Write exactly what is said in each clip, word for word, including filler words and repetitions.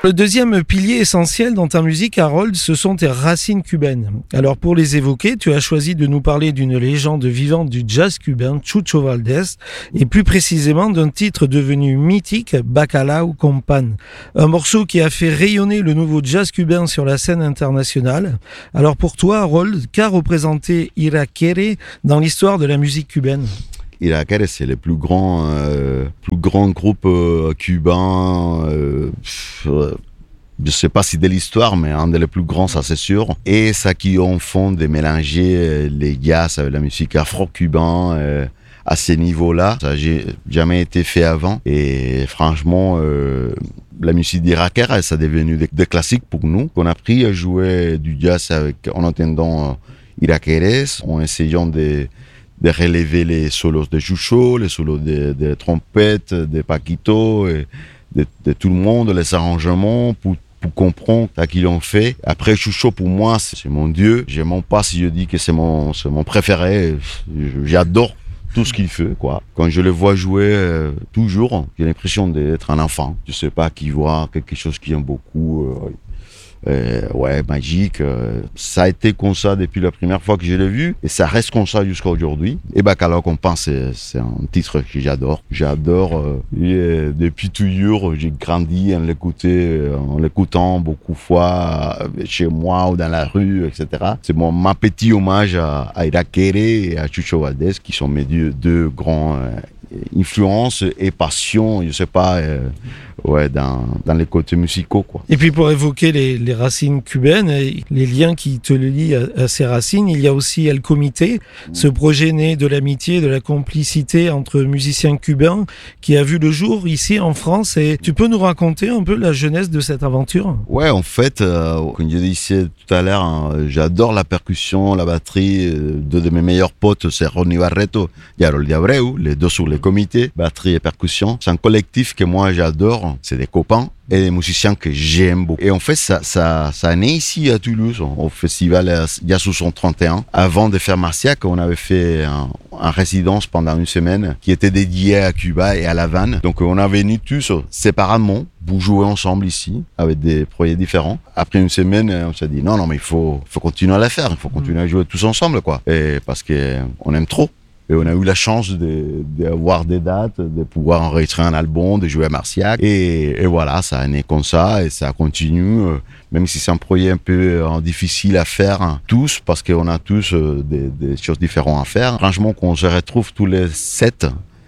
Le deuxième pilier essentiel dans ta musique, Harold, ce sont tes racines cubaines. Alors pour les évoquer, tu as choisi de nous parler d'une légende vivante du jazz cubain, Chucho Valdés, et plus précisément d'un titre devenu mythique, Bacalao con Pan. Un morceau qui a fait rayonner le nouveau jazz cubain sur la scène internationale. Alors pour toi, Harold, qu'a représenté Iraquere dans l'histoire de la musique cubaine ? Iraquere, c'est le plus grand, euh, plus grand groupe euh, cubain. Euh, euh, je ne sais pas si de l'histoire, mais un des plus grands, ça c'est sûr. Et ça qui ont fond de mélanger les jazz avec la musique afro-cubaine euh, à ce niveau-là. Ça n'a jamais été fait avant. Et franchement, euh, la musique d'Iraquere, ça est devenu des, des classiques pour nous. On a appris à jouer du jazz avec, en entendant euh, Iraquere, en essayant de de relever les solos de Chucho, les solos de, de trompette, de Paquito, et de, de tout le monde, les arrangements pour, pour comprendre ce qu'ils ont fait. Après, Chucho, pour moi, c'est mon dieu. Je mens pas si je dis que c'est mon, c'est mon préféré. J'adore tout ce qu'il fait, quoi. Quand je le vois jouer, euh, toujours, j'ai l'impression d'être un enfant. Je sais pas, qui voit quelque chose qui aime beaucoup. Euh, Euh, ouais, magique. Euh, ça a été comme ça depuis la première fois que je l'ai vu et ça reste comme ça jusqu'à aujourd'hui. Et Bacalao qu'on pense, c'est, c'est un titre que j'adore. J'adore. Euh, et, euh, depuis toujours, j'ai grandi en l'écouter, en l'écoutant beaucoup de fois euh, chez moi ou dans la rue, et cetera. C'est mon ma petit hommage à, à Iraquere et à Chucho Valdés qui sont mes deux, deux grands euh, influences et passions, je sais pas. Euh, Ouais, dans, dans les côtés musicaux, quoi. Et puis pour évoquer les, les racines cubaines, les liens qui te lient à, à ces racines, il y a aussi El Comité, ce projet né de l'amitié, de la complicité entre musiciens cubains qui a vu le jour ici en France. Et tu peux nous raconter un peu la jeunesse de cette aventure ? Ouais, en fait, euh, comme je disais tout à l'heure, hein, j'adore la percussion, la batterie. Deux de mes meilleurs potes, c'est Ronnie Barreto et Harold Abreu, les deux sur les comités, batterie et percussion. C'est un collectif que moi j'adore. C'est des copains et des musiciens que j'aime beaucoup. Et en fait, ça, ça, ça naît ici à Toulouse, au festival Jazz soixante trente et un. Avant de faire Marciac, on avait fait un, un résidence pendant une semaine qui était dédiée à Cuba et à La Havane. Donc, on est venus tous séparément pour jouer ensemble ici, avec des projets différents. Après une semaine, on s'est dit non, non, mais il faut, faut continuer à la faire. Il faut continuer à jouer tous ensemble, quoi. Et parce qu'on aime trop. Et on a eu la chance d'avoir de, de des dates, de pouvoir enregistrer un album, de jouer à Marciac. Et, et voilà, ça est né comme ça et ça continue. Même si c'est un projet un peu euh, difficile à faire hein, tous, parce qu'on a tous euh, des, des choses différentes à faire. Franchement, quand on se retrouve tous les sept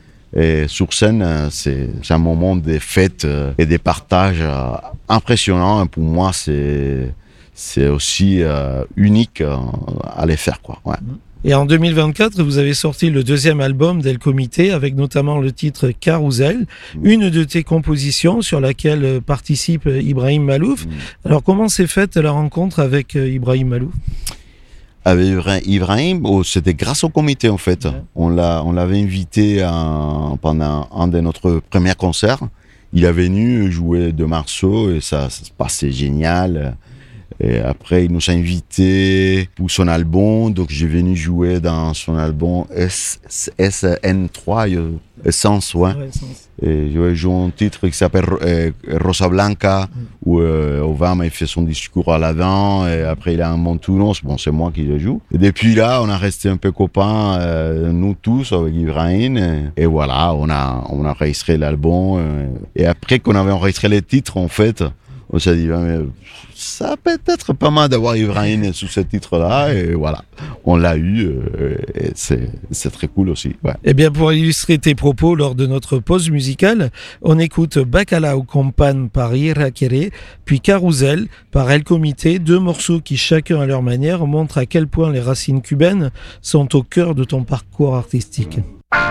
et sur scène, c'est, c'est un moment de fête et de partage euh, impressionnant. Et pour moi, c'est, c'est aussi euh, unique euh, à les faire, quoi. Ouais. Et en deux mille vingt-quatre, vous avez sorti le deuxième album d'El Comité avec notamment le titre Carousel, une de tes compositions sur laquelle participe Ibrahim Malouf. Alors comment s'est faite la rencontre avec Ibrahim Malouf ? Avec Ibrahim, oh, c'était grâce au comité en fait. Ouais. On, l'a, on l'avait invité à, pendant un de notre premiers concerts. Il est venu jouer deux morceaux et ça, ça se passait génial. Et après, il nous a invités pour son album. Donc, j'ai venu jouer dans son album S N trois, Essence, ouais. ouais Essence. Et j'ai joué un titre qui s'appelle euh, Rosa Blanca, mm. où euh, Obama il fait son discours à l'avant. Et après, il a un Montounos. Bon, c'est moi qui le joue. Et depuis là, on a resté un peu copains, euh, nous tous, avec Ibrahim. Et, et voilà, on a, on a enregistré l'album. Euh, et après qu'on avait enregistré les titres, en fait, on s'est dit, mais ça peut être pas mal d'avoir Ibrahim sous ce titre-là. Et voilà, on l'a eu. Euh, et c'est, c'est très cool aussi. Ouais. Eh bien, pour illustrer tes propos lors de notre pause musicale, on écoute Bacalao con Pan par Iraquere, puis Carousel par El Comité, deux morceaux qui, chacun à leur manière, montrent à quel point les racines cubaines sont au cœur de ton parcours artistique.